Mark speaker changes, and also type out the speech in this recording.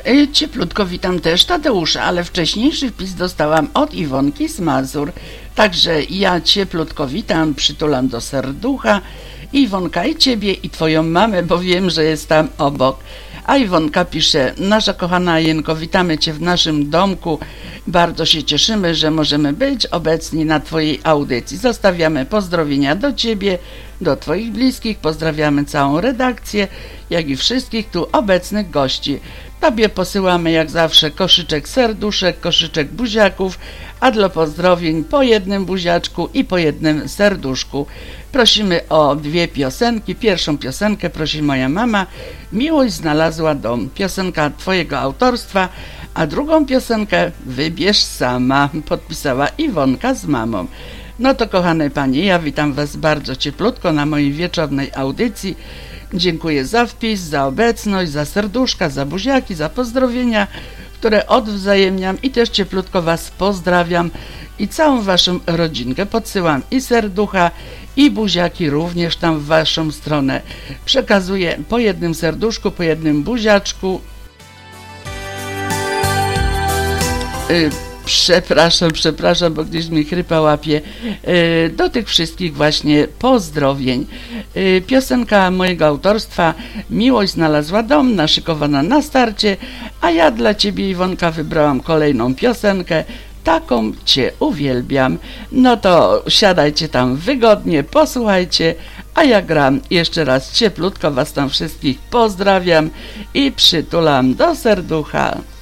Speaker 1: Cieplutko witam też Tadeusza, ale wcześniejszy wpis dostałam od Iwonki z Mazur. Także ja cieplutko witam, przytulam do serducha. Iwonka i ciebie i twoją mamę, bo wiem, że jest tam obok. A Iwonka pisze: nasza kochana Jenko, witamy cię w naszym domku. Bardzo się cieszymy, że możemy być obecni na twojej audycji. Zostawiamy pozdrowienia do ciebie, do twoich bliskich. Pozdrawiamy całą redakcję, jak i wszystkich tu obecnych gości. Tobie posyłamy jak zawsze koszyczek serduszek, koszyczek buziaków, a dla pozdrowień po jednym buziaczku i po jednym serduszku. Prosimy o 2 piosenki. Pierwszą piosenkę prosi moja mama. Miłość znalazła dom. Piosenka twojego autorstwa, a drugą piosenkę wybierz sama. Podpisała Iwonka z mamą. No to kochane panie, ja witam was bardzo cieplutko na mojej wieczornej audycji. Dziękuję za wpis, za obecność, za serduszka, za buziaki, za pozdrowienia, które odwzajemniam i też cieplutko was pozdrawiam i całą waszą rodzinkę. Podsyłam i serducha, i buziaki również tam w waszą stronę. Przekazuję po jednym serduszku, po jednym buziaczku. Przepraszam, bo gdzieś mi chrypa łapie. Do tych wszystkich właśnie pozdrowień. Piosenka mojego autorstwa Miłość znalazła dom, naszykowana na starcie, a ja dla ciebie, Iwonka, wybrałam kolejną piosenkę. Taką cię uwielbiam. No to siadajcie tam wygodnie, posłuchajcie, a ja gram. Jeszcze raz cieplutko was tam wszystkich pozdrawiam i przytulam do serducha.